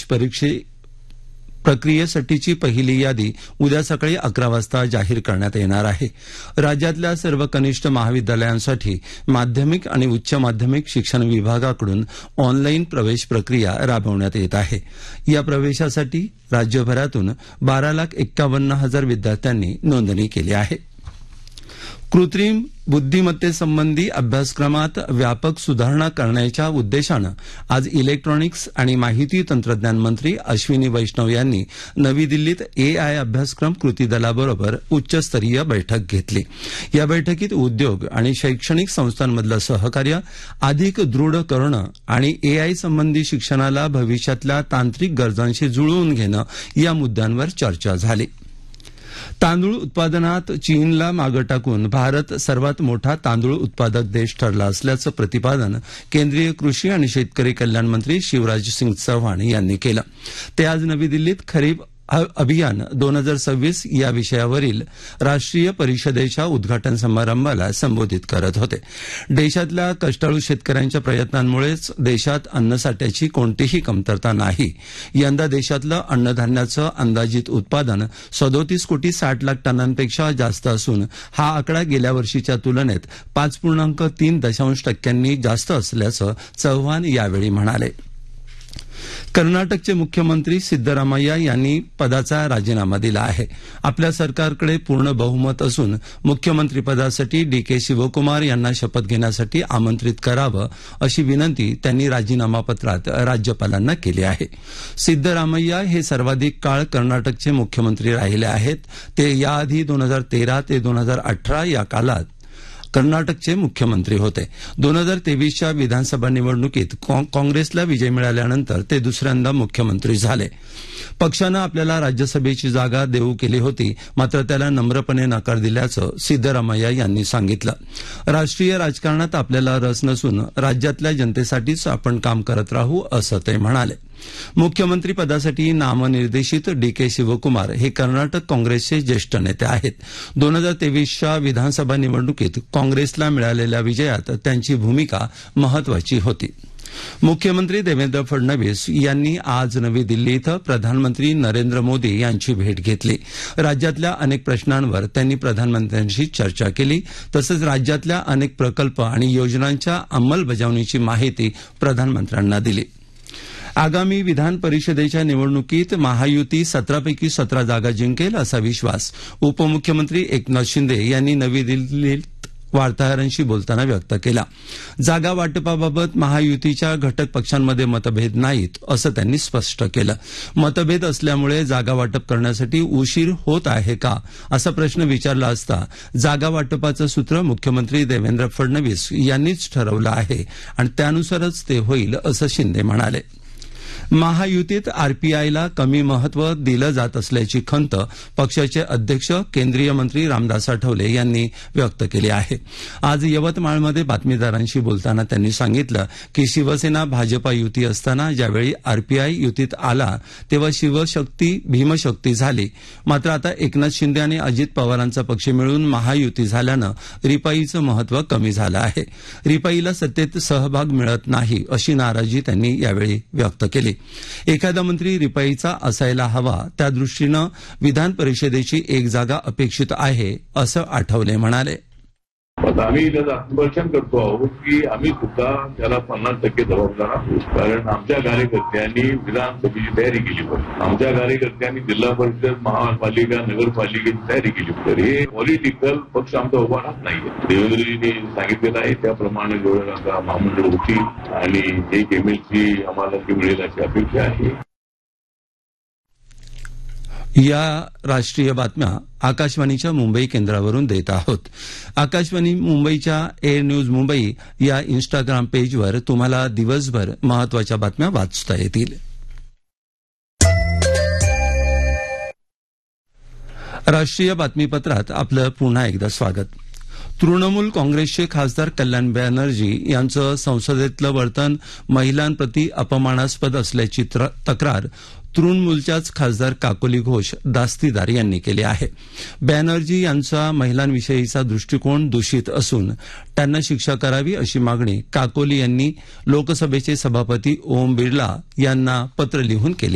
प्रक्रियेसाठीची पहिली यादी उद्या सकाळी 11 वाजता जाहीर करण्यात येणार आहे. राज्यातल्या सर्व कनिष्ठ महाविद्यालयांसाठी माध्यमिक आणि उच्च माध्यमिक शिक्षण विभागाकडून ऑनलाईन प्रवेश प्रक्रिया राबवण्यात येत आहे. या प्रवेशासाठी राज्यभरातून 12,51,000 विद्यार्थ्यांनी नोंदणी केली आहे. कृत्रिम बुद्धिमत्तेसंबंधी अभ्यासक्रमात व्यापक सुधारणा करण्याच्या उद्देशानं आज इलेक्ट्रॉनिक्स आणि माहिती तंत्रज्ञान मंत्री अश्विनी वैष्णव यांनी नवी दिल्लीत AI अभ्यासक्रम कृती दलाबरोबर उच्चस्तरीय बैठक घेतली. या बैठकीत उद्योग आणि शैक्षणिक संस्थांमधलं सहकार्य अधिक दृढ करणं आणि AI संबंधी शिक्षणाला भविष्यातल्या तांत्रिक गरजांशी जुळवून घेणं या मुद्द्यांवर चर्चा झाली. तांदूळ उत्पादनात चीनला मागे टाकून भारत सर्वात मोठा तांदूळ उत्पादक देश ठरला असल्याचं प्रतिपादन केंद्रीय कृषी आणि शेतकरी कल्याण मंत्री शिवराज सिंग चौहान यांनी केलं. ते आज नवी दिल्लीत खरीप अभियान 2026 या विषयावरील राष्ट्रीय परिषदेच्या उद्घाटन समारंभाला संबोधित करत होते. देशातल्या कष्टाळू शेतकऱ्यांच्या प्रयत्नांमुळेच देशात अन्नसाठ्याची कोणतीही कमतरता नाही. यंदा देशातलं अन्नधान्याचं अंदाजित उत्पादन 37,60,00,000 टनांपेक्षा जास्त असून हा आकडा गेल्या वर्षीच्या तुलनेत 5.3% जास्त असल्याचं चौहान यावेळी म्हणाले. कर्नाटकचे मुख्यमंत्री सिद्धरामय्या यांनी पदाचा राजीनामा दिला आहे. आपल्या सरकारकडे पूर्ण बहुमत असून मुख्यमंत्रीपदासाठी DK शिवकुमार यांना शपथ घेण्यासाठी आमंत्रित करावं अशी विनंती त्यांनी राजीनामा पत्रात राज्यपालांना केली आहे. सिद्धरामय्या हे सर्वाधिक काळ कर्नाटकचे मुख्यमंत्री राहिले आहेत. ते याआधी 2013 ते 2018 या काळात कर्नाटकचे मुख्यमंत्री होते. 2023च्या विधानसभा निवडणुकीत काँग्रेसला विजय मिळाल्यानंतर ते दुसऱ्यांदा मुख्यमंत्री झाले. पक्षानं आपल्याला राज्यसभेची जागा देऊ केली होती, मात्र त्याला नम्रपणे नकार दिल्याचं सिद्धरामय्या यांनी सांगितलं. राष्ट्रीय राजकारणात आपल्याला रस नसून राज्यातल्या जनतेसाठीच आपण काम करत राहू असं ते म्हणाले. मुख्यमंत्री पदासाठी नामनिर्देशित DK शिवकुमार हे कर्नाटक काँग्रेसचे ज्येष्ठ नेते आहेत. 2023च्या विधानसभा निवडणुकीत काँग्रेसला मिळालेल्या विजयात त्यांची भूमिका महत्वाची होती. मुख्यमंत्री देवेंद्र फडणवीस यांनी आज नवी दिल्ली इथं प्रधानमंत्री नरेंद्र मोदी यांची भेट घेतली. राज्यातल्या अनेक प्रश्नांवर त्यांनी प्रधानमंत्र्यांशी चर्चा केली. तसंच राज्यातल्या अनेक प्रकल्प आणि योजनांच्या अंमलबजावणीची माहिती प्रधानमंत्र्यांना दिली. आगामी विधान परिषदेच्या निवडणुकीत महायुती 17पैकी 17 जागा जिंकेल असा विश्वास उपमुख्यमंत्री एकनाथ शिंदे यांनी नवी दिल्लीत वार्ताहरांशी बोलताना व्यक्त केला. जागा वाटपाबाबत महायुतीच्या घटक पक्षांमध्ये मतभेद नाहीत असं त्यांनी स्पष्ट केलं. मतभेद असल्यामुळे जागा वाटप करण्यासाठी उशीर होत आहे का असा प्रश्न विचारला असता जागा वाटपाचं सूत्र मुख्यमंत्री देवेंद्र फडणवीस यांनीच ठरवलं आहे आणि त्यानुसारच ते होईल असं शिंदे म्हणाले. महायुतीत RPIला कमी महत्व दिलं जात असल्याची खंत पक्षाचे अध्यक्ष केंद्रीय मंत्री रामदास आठवले यांनी व्यक्त केली आहे. आज यवतमाळमध्ये बातमीदारांशी बोलताना त्यांनी सांगितलं की शिवसेना भाजपा युती असताना ज्यावेळी RPI युतीत आला तेव्हा शिवशक्ती भीमशक्ती झाली. मात्र आता एकनाथ शिंदे आणि अजित पवारांचा पक्ष मिळून महायुती झाल्यानं रिपाईचं महत्व कमी झालं आहे. रिपाईला सत्तेत सहभाग मिळत नाही अशी नाराजी त्यांनी यावेळी व्यक्त केली. एखादा मंत्री रिपाईचा असायला हवा, त्यादृष्टीनं विधान परिषदेची एक जागा अपेक्षित आहे असं आठवले म्हणाले. आम्ही त्याचं आत्मदर्शन करतो आहोत की आम्ही सुद्धा त्याला 50% जबाबदार आहोत. कारण आमच्या कार्यकर्त्यांनी विधानसभेची तयारी केली पाहिजे. आमच्या कार्यकर्त्यांनी जिल्हा परिषद, महापालिका, नगरपालिकेची तयारी केली पाहिजे. हे पॉलिटिकल पक्ष आमचा उभा राहत नाहीये. देवेंद्रजींनी सांगितलेलं आहे त्याप्रमाणे जेवढं महामंडळ होती आणि एक MLC आम्हाला मिळेल अशी अपेक्षा आहे. या राष्ट्रीय बातम्या आकाशवाणीच्या मुंबई केंद्रावरून देत आहोत. आकाशवाणी मुंबईच्या एअर न्यूज मुंबई या इंस्टाग्राम पेजवर तुम्हाला दिवसभर महत्वाच्या बातम्या वाचता येतील. राष्ट्रीय बातमीपत्रात आपलं पुन्हा एकदा स्वागत. तृणमूल काँग्रेसचे खासदार कल्याण बॅनर्जी यांचं संसदेतलं वर्तन महिलांप्रती अपमानास्पद असल्याची तक्रार तृणमूलच्याच खासदार काकोली घोष दास्तीदार यांनी केली आहे. बॅनर्जी यांचा महिलांविषयीचा दृष्टिकोन दूषित असून त्यांना शिक्षा करावी अशी मागणी काकोली यांनी लोकसभेचे सभापती ओम बिर्ला यांना पत्र लिहून केली